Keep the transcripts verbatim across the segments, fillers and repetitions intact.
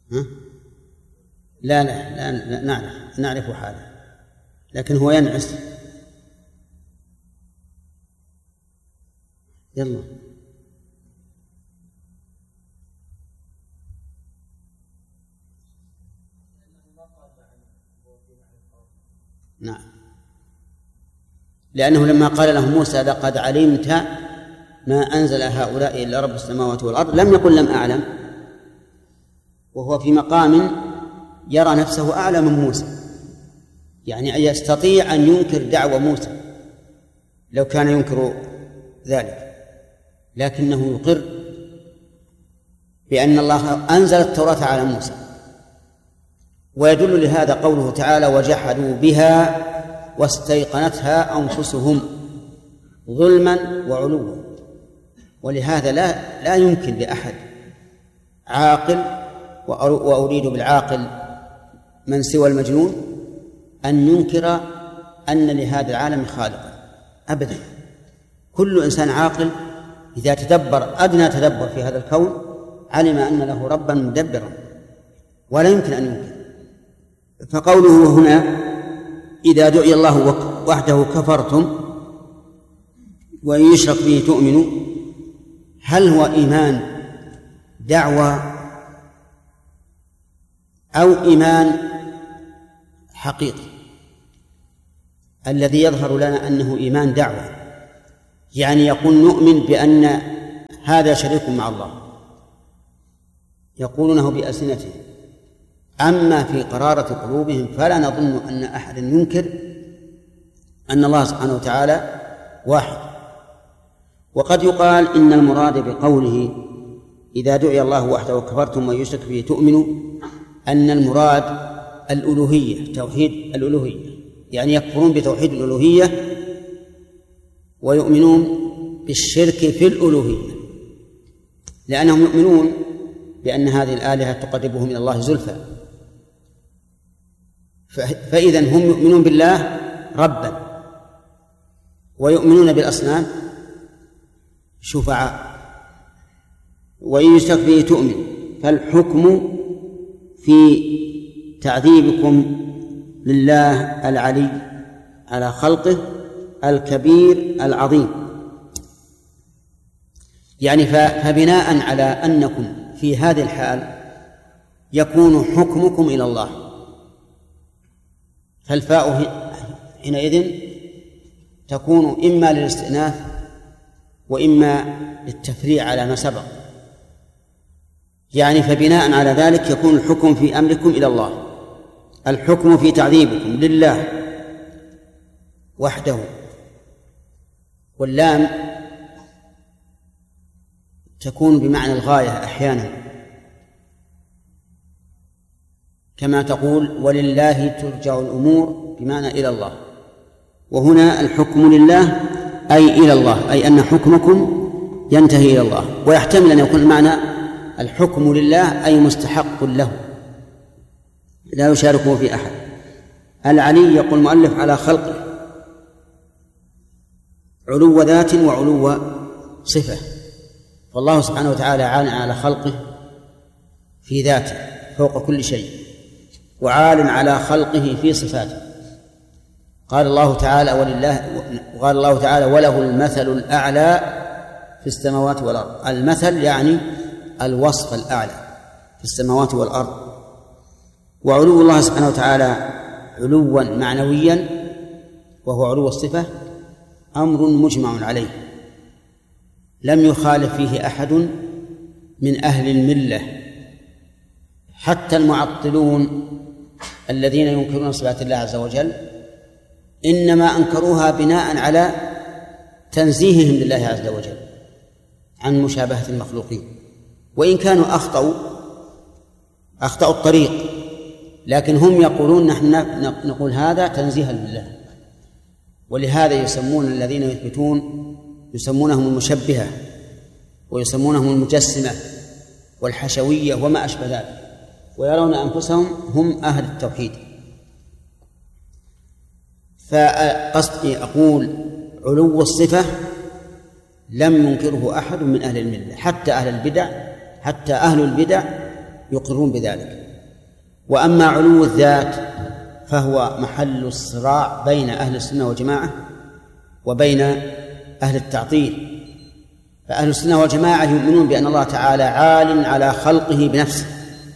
ها؟ لا لا لا, لا نعرف نعرف حاله، لكن هو ينعس. يلا نعم، لأنه لما قال له موسى لقد علمت ما أنزل هؤلاء إلا رب السماوات والأرض لم يقل لم أعلم، وهو في مقام يرى نفسه أعلى من موسى، يعني يستطيع أن ينكر دعوى موسى لو كان ينكر ذلك، لكنه يقر بأن الله أنزل التوراة على موسى. ويدل لهذا قوله تعالى وجحدوا بها واستيقنتها أنفسهم ظلما وعلوا. ولهذا لا لا يمكن لأحد عاقل، وأريد بالعاقل من سوى المجنون، أن ينكر أن لهذا العالم خالقا أبدا. كل إنسان عاقل إذا تدبر أدنى تدبر في هذا الكون علم أن له ربا مدبرا، ولا يمكن أن ينكر. فقوله هنا إذا دعي الله وحده كفرتم وإن يشرك به تؤمنوا، هل هو إيمان دعوة أو إيمان حقيقي؟ الذي يظهر لنا أنه إيمان دعوة، يعني يقول نؤمن بأن هذا شريك مع الله، يقولونه بألسنتهم، أما في قرارة قلوبهم فلا نظن أن أحد ينكر أن الله سبحانه وتعالى واحد. وقد يقال إن المراد بقوله إذا دعي الله وحده كفرتم ويشرك به تؤمنوا أن المراد الألوهية، توحيد الألوهية، يعني يكفرون بتوحيد الألوهية ويؤمنون بالشرك في الألوهية، لأنهم يؤمنون بأن هذه الآلهة تقربهم إلى الله زلفى، فإذا هم يؤمنون بالله ربا ويؤمنون بالأصنام شفعاء. وإن يشرك به تؤمن، فالحكم في تعذيبكم لله العلي على خلقه الكبير العظيم، يعني فبناء على أنكم في هذه الحال يكون حكمكم إلى الله، فالفاء حينئذ تكون إما للاستئناف وإما للتفريع على ما سبق، يعني فبناء على ذلك يكون الحكم في أمركم إلى الله، الحكم في تعذيبكم لله وحده. واللام تكون بمعنى الغاية أحيانا، كما تقول ولله ترجع الأمور بمعنى إلى الله، وهنا الحكم لله أي إلى الله، أي أن حكمكم ينتهي إلى الله. ويحتمل أن يكون المعنى الحكم لله أي مستحق له لا يشاركه في أحد. العلي يقول المؤلف على خلقه، علو ذات وعلو صفة، والله سبحانه وتعالى عال على خلقه في ذاته فوق كل شيء، وعال على خلقه في صفاته. قال الله تعالى ولله وقال الله تعالى وله المثل الأعلى في السماوات والأرض. المثل يعني الوصف الأعلى في السماوات والأرض. وعلو الله سبحانه وتعالى علوا معنويا وهو علو الصفة أمر مجمع عليه، لم يخالف فيه أحد من أهل الملة، حتى المعطلون الذين ينكرون صفات الله عز وجل إنما أنكروها بناء على تنزيههم لله عز وجل عن مشابهة المخلوقين، وإن كانوا أخطأوا أخطأوا الطريق، لكن هم يقولون نحن نقول هذا تنزيها لله. ولهذا يسمون الذين يثبتون يسمونهم المشبهة ويسمونهم المجسمة والحشوية وما أشبه ذلك، ويرون أنفسهم هم أهل التوحيد. فقصدي أقول علو الصفة لم ينكره أحد من أهل الملة، حتى أهل البدع حتى أهل البدع يقرون بذلك. وأما علو الذات فهو محل الصراع بين أهل السنة والجماعة وبين أهل التعطيل. فأهل السنة والجماعة يؤمنون بأن الله تعالى عال على خلقه بنفسه،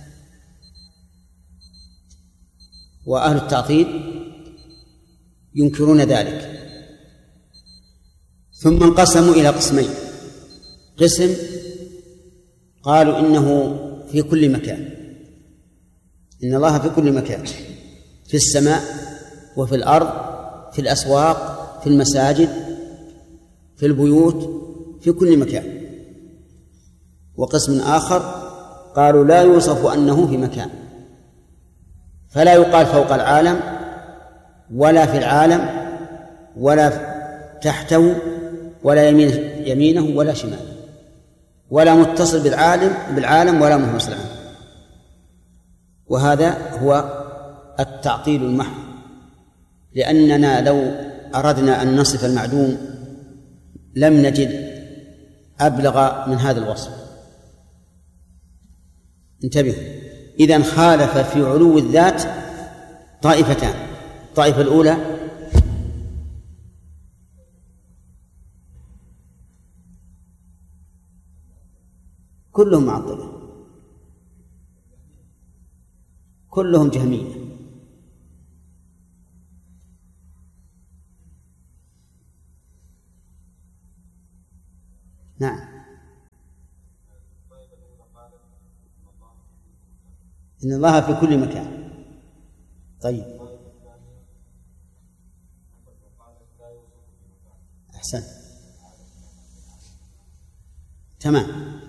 وأهل التعطيل ينكرون ذلك. ثم انقسموا إلى قسمين: قسم قالوا إنه في كل مكان، إن الله في كل مكان، في السماء وفي الأرض، في الأسواق، في المساجد، في البيوت، في كل مكان. وقسم آخر قالوا لا يوصف أنه في مكان، فلا يقال فوق العالم ولا في العالم ولا تحته ولا يمين يمينه ولا شماله، ولا متصل بالعالم بالعالم ولا منفصل عنه. وهذا هو التعطيل المحض، لأننا لو أردنا أن نصف المعدوم لم نجد أبلغ من هذا الوصف. انتبهوا، إذن خالف في علو الذات طائفتان: الطائفة الأولى كلهم معطلة، كلهم جهمية. نعم، إن الله في كل مكان. طيب، أحسن، تمام.